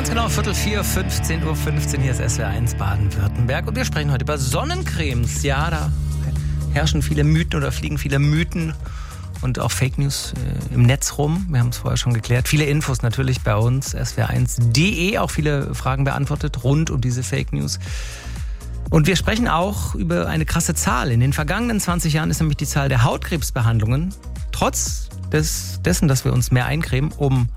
Ganz genau, 3:45, 15:15 Uhr, hier ist SWR1 Baden-Württemberg. Und wir sprechen heute über Sonnencremes. Ja, da herrschen viele Mythen oder fliegen viele Mythen und auch Fake News im Netz rum. Wir haben es vorher schon geklärt. Viele Infos natürlich bei uns, swr1.de. Auch viele Fragen beantwortet rund um diese Fake News. Und wir sprechen auch über eine krasse Zahl. In den vergangenen 20 Jahren ist nämlich die Zahl der Hautkrebsbehandlungen trotz dessen, dass wir uns mehr eincremen, um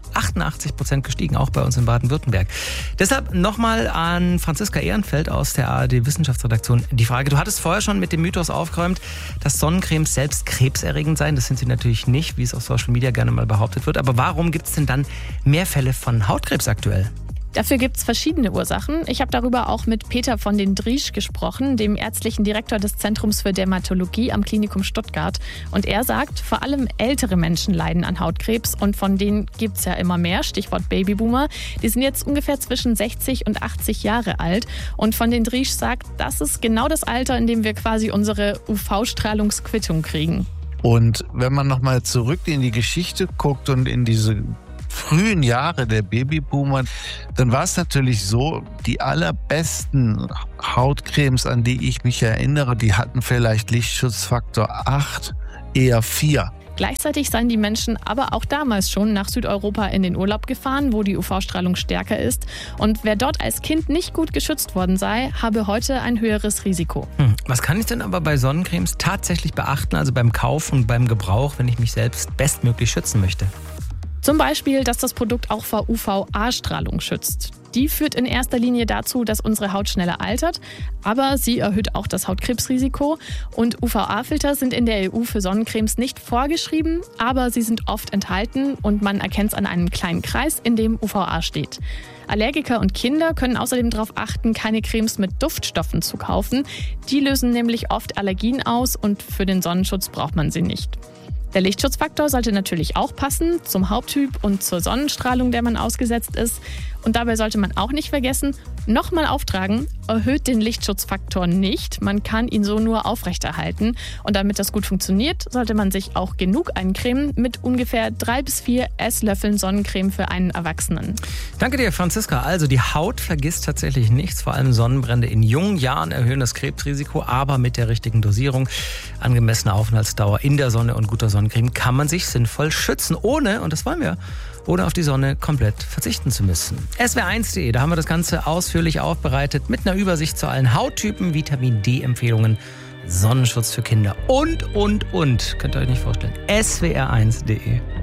88% gestiegen, auch bei uns in Baden-Württemberg. Deshalb nochmal an Franziska Ehrenfeld aus der ARD-Wissenschaftsredaktion die Frage. Du hattest vorher schon mit dem Mythos aufgeräumt, dass Sonnencremes selbst krebserregend seien. Das sind sie natürlich nicht, wie es auf Social Media gerne mal behauptet wird. Aber warum gibt es denn dann mehr Fälle von Hautkrebs aktuell? Dafür gibt es verschiedene Ursachen. Ich habe darüber auch mit Peter von den Driesch gesprochen, dem ärztlichen Direktor des Zentrums für Dermatologie am Klinikum Stuttgart. Und er sagt, vor allem ältere Menschen leiden an Hautkrebs und von denen gibt es ja immer mehr, Stichwort Babyboomer. Die sind jetzt ungefähr zwischen 60 und 80 Jahre alt. Und von den Driesch sagt, das ist genau das Alter, in dem wir quasi unsere UV-Strahlungsquittung kriegen. Und wenn man nochmal zurück in die Geschichte guckt und in diese frühen Jahre der Babyboomer, dann war es natürlich so, die allerbesten Hautcremes, an die ich mich erinnere, die hatten vielleicht Lichtschutzfaktor 8, eher 4. Gleichzeitig seien die Menschen aber auch damals schon nach Südeuropa in den Urlaub gefahren, wo die UV-Strahlung stärker ist. Und wer dort als Kind nicht gut geschützt worden sei, habe heute ein höheres Risiko. Was kann ich denn aber bei Sonnencremes tatsächlich beachten, also beim Kauf und beim Gebrauch, wenn ich mich selbst bestmöglich schützen möchte? Zum Beispiel, dass das Produkt auch vor UVA-Strahlung schützt. Die führt in erster Linie dazu, dass unsere Haut schneller altert, aber sie erhöht auch das Hautkrebsrisiko. Und UVA-Filter sind in der EU für Sonnencremes nicht vorgeschrieben, aber sie sind oft enthalten und man erkennt es an einem kleinen Kreis, in dem UVA steht. Allergiker und Kinder können außerdem darauf achten, keine Cremes mit Duftstoffen zu kaufen. Die lösen nämlich oft Allergien aus und für den Sonnenschutz braucht man sie nicht. Der Lichtschutzfaktor sollte natürlich auch passen zum Hauttyp und zur Sonnenstrahlung, der man ausgesetzt ist. Und dabei sollte man auch nicht vergessen, nochmal auftragen, erhöht den Lichtschutzfaktor nicht. Man kann ihn so nur aufrechterhalten. Und damit das gut funktioniert, sollte man sich auch genug eincremen mit ungefähr 3 bis 4 Esslöffeln Sonnencreme für einen Erwachsenen. Danke dir, Franziska. Also die Haut vergisst tatsächlich nichts. Vor allem Sonnenbrände in jungen Jahren erhöhen das Krebsrisiko. Aber mit der richtigen Dosierung, angemessener Aufenthaltsdauer in der Sonne und guter Sonnencreme kann man sich sinnvoll schützen, ohne, und das wollen wir, ohne auf die Sonne komplett verzichten zu müssen. SWR1.de, da haben wir das Ganze ausführlich aufbereitet mit einer Übersicht zu allen Hauttypen, Vitamin-D-Empfehlungen, Sonnenschutz für Kinder und. Könnt ihr euch nicht vorstellen. SWR1.de.